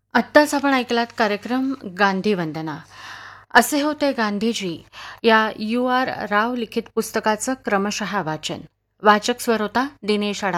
आत्ताच आपण ऐकलात कार्यक्रम गांधी वंदना. असे होते गांधीजी या यू आर राव लिखित पुस्तकाचं क्रमशः वाचन. वाचक स्वर होता दिनेश